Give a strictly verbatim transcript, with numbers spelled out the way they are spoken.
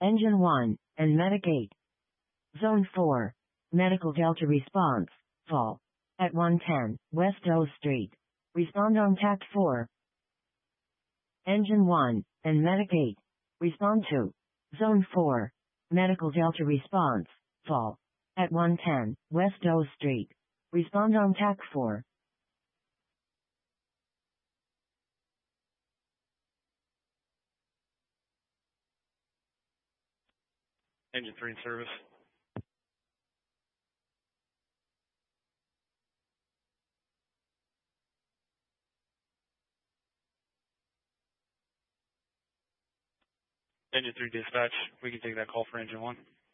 Engine one, and Medic eight. Zone four. Medical Delta response, fall. At one ten, West O Street. Respond on T A C four. Engine one, and Medic eight. Respond to. Zone four. Medical Delta response, fall. At one ten, West O Street. Respond on T A C four. Engine three in service. Engine three dispatch, we can take that call for engine one.